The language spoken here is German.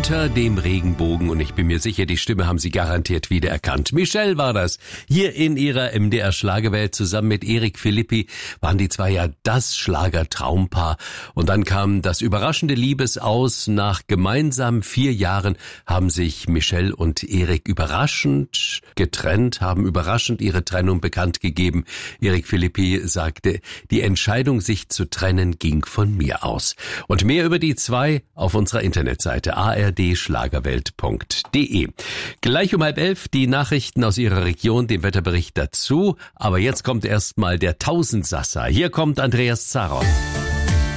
Unter dem Regenbogen, und ich bin mir sicher, die Stimme haben Sie garantiert wiedererkannt. Michelle war das. Hier in ihrer MDR Schlagerwelt zusammen mit Erik Philippi waren die zwei ja das Schlagertraumpaar. Und dann kam das überraschende Liebesaus. Nach gemeinsam 4 Jahren haben sich Michelle und Erik überraschend getrennt, haben überraschend ihre Trennung bekannt gegeben. Erik Philippi sagte, die Entscheidung, sich zu trennen, ging von mir aus. Und mehr über die zwei auf unserer Internetseite ardschlagerwelt.de. Gleich um 10:30 die Nachrichten aus Ihrer Region, den Wetterbericht dazu. Aber jetzt kommt erstmal der Tausendsasser. Hier kommt Andreas Zaron.